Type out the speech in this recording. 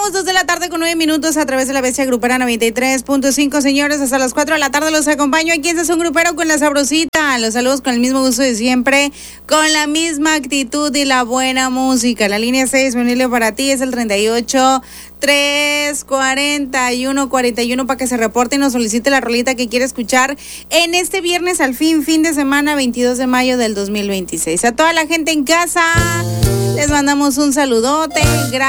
Continuamos 2:09 a través de la Bestia Grupera 93.5, señores, hasta las 4 de la tarde los acompaño aquí en Sazón Grupero con la sabrosita. Los saludos con el mismo gusto de siempre, con la misma actitud y la buena música. La línea 6 disponible para ti es el 38 341 41 para que se reporte y nos solicite la rolita que quiere escuchar en este viernes al fin de semana 22 de mayo del 2026. A toda la gente en casa les mandamos un saludote. Gracias.